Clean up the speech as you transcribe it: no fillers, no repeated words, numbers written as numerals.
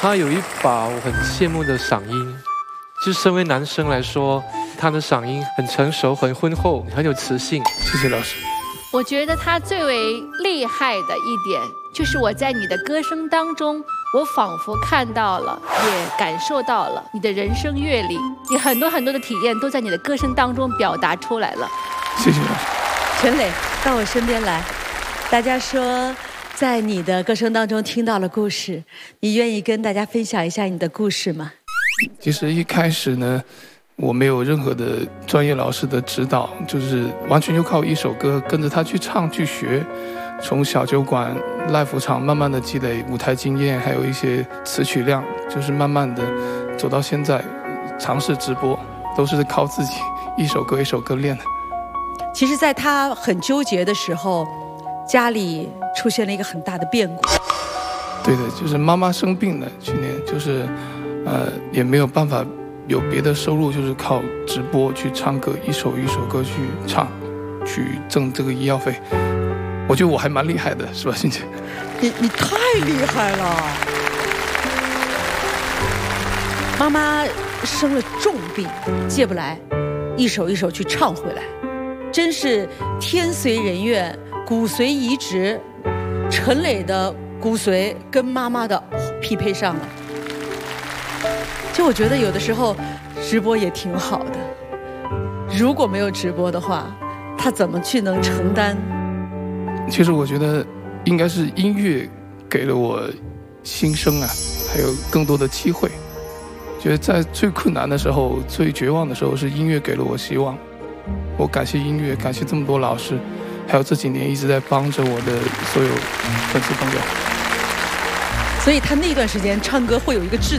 他有一把我很羡慕的嗓音，就身为男生来说，他的嗓音很成熟、很浑厚、很有磁性。谢谢老师。 我觉得他最为厉害的一点，就是我在你的歌声当中，我仿佛看到了，也感受到了你的人生阅历，你很多的体验都在你的歌声当中表达出来了。 谢谢老师。 陈磊，到我身边来。大家说，在你的歌声当中听到了故事，你愿意跟大家分享一下你的故事吗？ 其实一开始呢，我没有任何的专业老师的指导，就是完全就靠一首歌跟着他去唱去学，从小酒馆、live 场慢慢的积累舞台经验，还有一些词曲量，就是慢慢的走到现在，尝试直播，都是靠自己一首歌一首歌练的。 其实在他很纠结的时候，家里出现了一个很大的变故。 对的，就是妈妈生病了，去年就是也没有办法有别的收入，就是靠直播去唱歌，一首一首歌去唱，去挣这个医药费。我觉得我还蛮厉害的，是吧，欣姐？ 你太厉害了！妈妈生了重病，借不来，一首一首去唱回来，真是天随人愿，骨髓移植，陈磊的骨髓跟妈妈的匹配上了。就我觉得有的时候直播也挺好的，如果没有直播的话，他怎么去能承担？ 其实我觉得应该是音乐给了我新生啊，还有更多的机会。觉得在最困难的时候、最绝望的时候，是音乐给了我希望。我感谢音乐，感谢这么多老师，还有这几年一直在帮着我的所有粉丝朋友。 所以他那段时间唱歌会有一个质